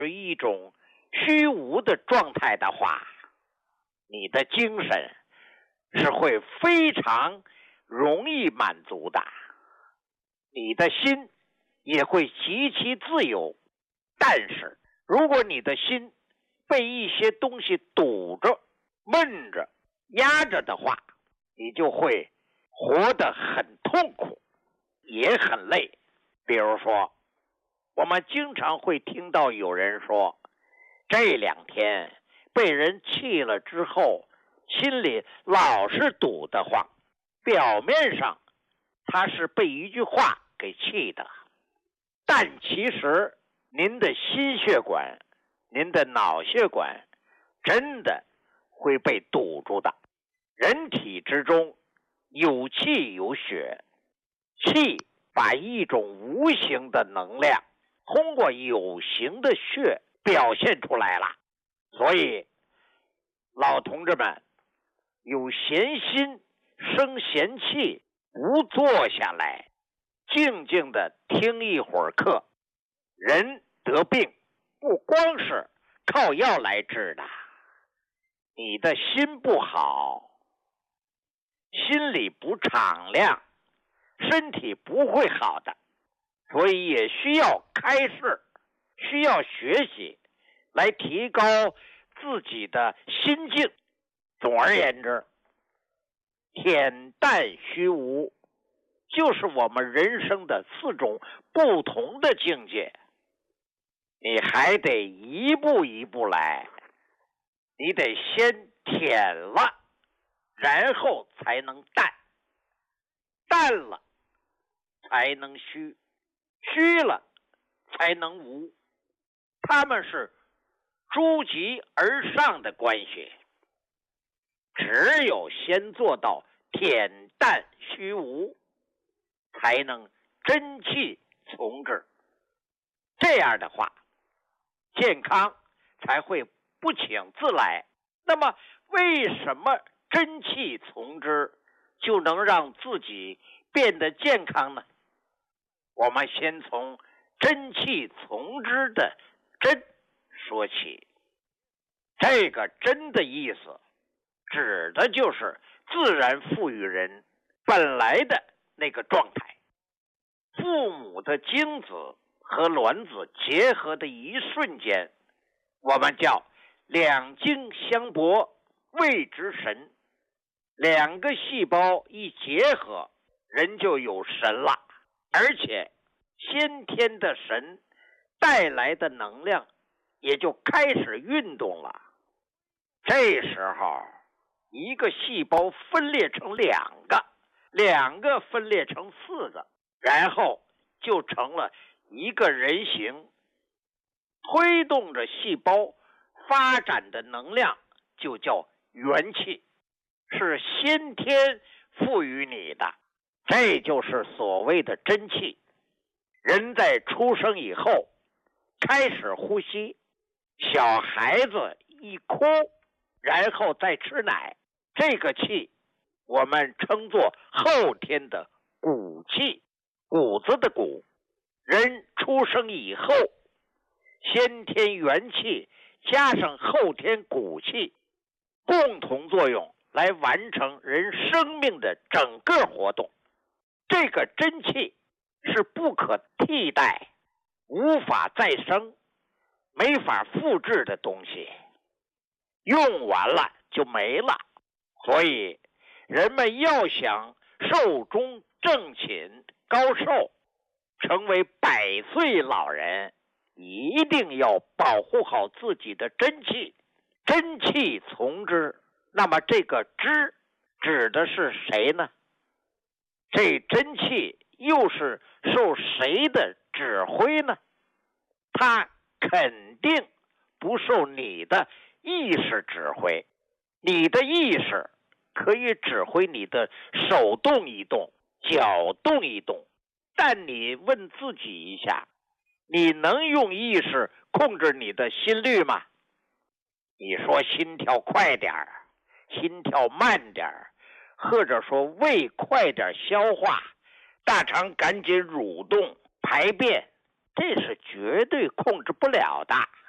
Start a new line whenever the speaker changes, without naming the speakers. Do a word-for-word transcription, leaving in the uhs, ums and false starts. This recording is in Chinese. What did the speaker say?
是一种虚无的状态的话，你的精神是会非常容易满足的，你的心也会极其自由。但是如果你的心被一些东西堵着、闷着、压着的话，你就会活得很痛苦，也很累。比如说，我们经常会听到有人说，这两天被人气了之后，心里老是堵得慌，表面上他是被一句话给气的，但其实您的心血管、您的脑血管真的会被堵住的。人体之中有气有血，气把一种无形的能量通过有形的血表现出来了。所以老同志们，有闲心生闲气，不坐下来静静的听一会儿课，人得病不光是靠药来治的，你的心不好，心里不敞亮，身体不会好的。所以也需要开示，需要学习来提高自己的心境。总而言之，恬淡虚无就是我们人生的四种不同的境界，你还得一步一步来，你得先恬了，然后才能淡，淡了才能虚，虚了才能无，他们是诸极而上的关系。只有先做到恬淡虚无，才能真气从之。这样的话，健康才会不请自来。那么为什么真气从之就能让自己变得健康呢？我们先从真气从之的真说起。这个真的意思指的就是自然赋予人本来的那个状态。父母的精子和卵子结合的一瞬间，我们叫两精相搏，谓之神。两个细胞一结合，人就有神了，而且先天的神带来的能量也就开始运动了。这时候一个细胞分裂成两个，两个分裂成四个，然后就成了一个人形。推动着细胞发展的能量就叫元气，是先天赋予你的，这就是所谓的真气。人在出生以后开始呼吸，小孩子一哭，然后再吃奶，这个气我们称作后天的骨气，骨子的骨。人出生以后，先天元气加上后天骨气，共同作用来完成人生命的整个活动。这个真气是不可替代、无法再生、没法复制的东西，用完了就没了。所以人们要想寿终正寝、高寿，成为百岁老人，一定要保护好自己的真气。真气从之，那么这个之指的是谁呢？这真气又是受谁的指挥呢？它肯定不受你的意识指挥。你的意识可以指挥你的手动一动，脚动一动，但你问自己一下，你能用意识控制你的心率吗？你说心跳快点儿，心跳慢点儿，或者说胃快点消化，大肠赶紧蠕动排便，这是绝对控制不了的。